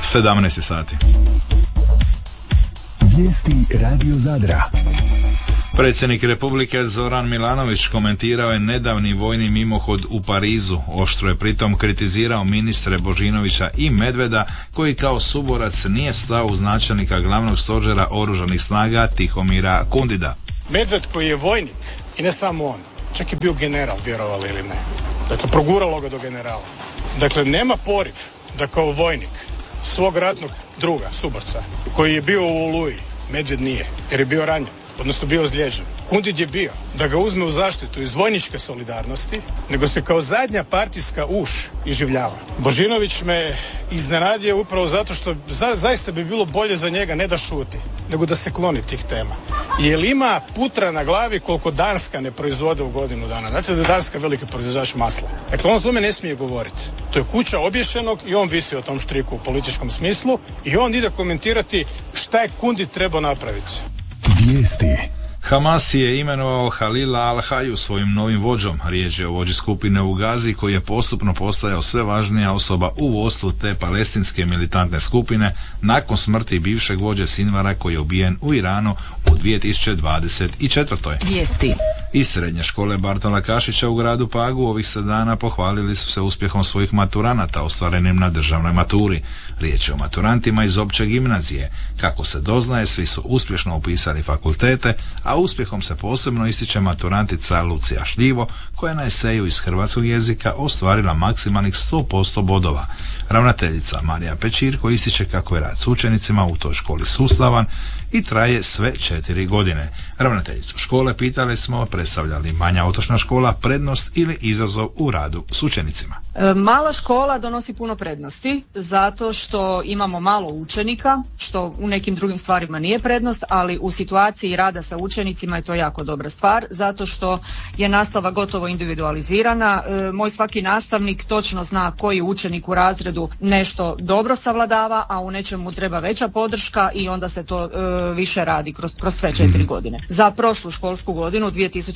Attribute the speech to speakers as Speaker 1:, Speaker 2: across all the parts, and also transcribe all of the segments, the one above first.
Speaker 1: 17 sati.
Speaker 2: Vijesti Radio Zadra.
Speaker 1: Predsjednik Republike Zoran Milanović komentirao je nedavni vojni mimohod u Parizu. Oštro je pritom kritizirao ministre Božinovića i Medveda, koji kao suborac nije stao uz načelnika glavnog stožera oružanih snaga Tihomira Kundida.
Speaker 3: Medved koji je vojnik, i ne samo on, čak je bio general, vjerovali ili ne. Dakle, proguralo ga do generala. Dakle, nema poriv da kao vojnik svog ratnog druga, suborca, koji je bio u Oluji, Medved nije, jer je bio ranjen, odnosno bio ozlijeđen. Kundid je bio da ga uzme u zaštitu iz vojničke solidarnosti, nego se kao zadnja partijska uš iživljava. Božinović me iznenadio upravo zato što zaista bi bilo bolje za njega ne da šuti, nego da se kloni tih tema. Jer ima putra na glavi koliko Danska ne proizvode u godinu dana. Znate da je Danska veliki proizvođač masla. Dakle, on o tome ne smije govoriti. To je kuća obješenog i on visi o tom štriku u političkom smislu i on ide komentirati šta je Kundid trebao napraviti.
Speaker 2: Vijesti.
Speaker 1: Hamas je imenovao Halila al-Haju svojim novim vođom. Riječ je o vođi skupine u Gazi koji je postupno postajao sve važnija osoba u vodstvu te palestinske militantne skupine nakon smrti bivšeg vođe Sinvara koji je ubijen u Iranu u 2024.
Speaker 4: Vijesti.
Speaker 1: Iz srednje škole Bartola Kašića u gradu Pagu ovih se dana pohvalili su se uspjehom svojih maturanata ostvarenim na državnoj maturi. Riječ je o maturantima iz opće gimnazije. Kako se doznaje, svi su uspješno upisali fakultete, a uspjehom se posebno ističe maturantica Lucija Šljivo, koja je na eseju iz hrvatskog jezika ostvarila maksimalnih 100% bodova. Ravnateljica Marija Pečirko ističe kako je rad s učenicima u toj školi sustavan i traje sve 4 godine. Ravnateljicu škole pitali smo predstavlja li manja otočna škola prednost ili izazov u radu s učenicima.
Speaker 5: Mala škola donosi puno prednosti zato što imamo malo učenika, što u nekim drugim stvarima nije prednost, ali u situaciji rada sa učenicima je to jako dobra stvar zato što je nastava gotovo individualizirana. Moj svaki nastavnik točno zna koji učenik u razredu nešto dobro savladava, a u nečemu treba veća podrška i onda se to više radi kroz sve 4 godine. Za prošlu školsku godinu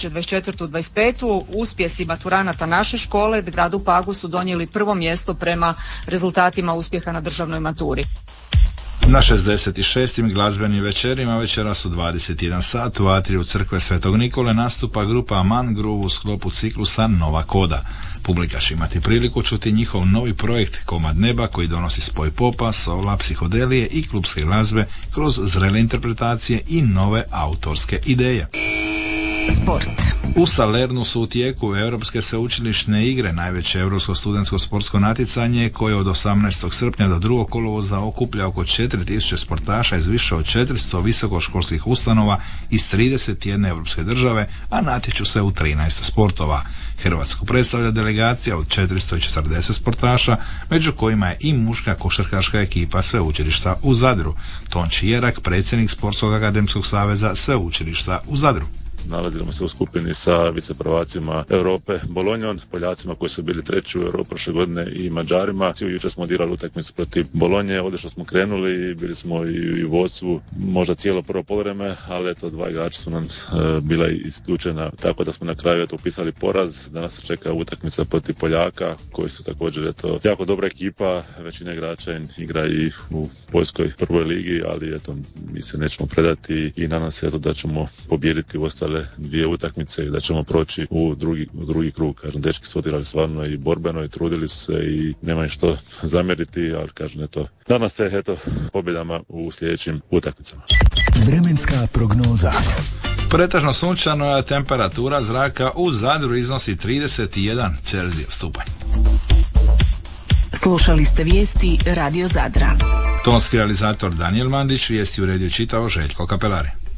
Speaker 5: 2024-25 uspjesi maturanata naše škole gradu Pagu su donijeli prvo mjesto prema rezultatima uspjeha na državnoj maturi.
Speaker 1: Na 66. glazbenim večerima večeras u 21 sat u atriju crkve Svetog Nikole nastupa grupa Mangrove u sklopu ciklusa Nova koda. Publika će imati priliku čuti njihov novi projekt Komad neba koji donosi spoj popa, sola, psihodelije i klubske glazbe kroz zrele interpretacije i nove autorske ideje.
Speaker 4: Sport.
Speaker 1: U Salernu su u tijeku Europske sveučilišne igre, najveće europsko studentsko sportsko natjecanje koje od 18. srpnja do 2. kolovoza okuplja oko 4000 sportaša iz više od 400 visokoškolskih ustanova iz 31 europske države, a natječu se u 13 sportova. Hrvatsku predstavlja delegacija od 440 sportaša, među kojima je i muška košarkaška ekipa sveučilišta u Zadru. Tonči Jerak, predsjednik Sportskog akademskog saveza sveučilišta u Zadru.
Speaker 6: Nalazimo se u skupini sa viceprvacima Europe Bolonjom, Poljacima koji su bili treći u Europi prošle godine i Mađarima. Jučer smo odigrali utakmicu protiv Bolonje, ovdje što smo krenuli, bili smo i u vodstvu možda cijelo prvo poluvreme, ali eto 2 igrača su nam bila isključena, tako da smo na kraju upisali poraz. Danas se čeka utakmica protiv Poljaka koji su također jako dobra ekipa, većina igrača igra i u poljskoj prvoj ligi, ali mi se nećemo predati i nadam se da ćemo pobijediti u ostale 2 utakmice i da ćemo proći u drugi krug. Kažem, dečki su odigrali stvarno i borbeno i trudili su se i nema im što zamjeriti, ali kažem, nadam se pobjedama u sljedećim utakmicama.
Speaker 2: Vremenska prognoza.
Speaker 1: Pretežno sunčano, a temperatura zraka u Zadru iznosi 31 Celzijus stupanj.
Speaker 4: Slušali ste vijesti Radio Zadra.
Speaker 1: Tonski realizator Daniel Mandić, vijesti uredio čitao Željko Kapelari.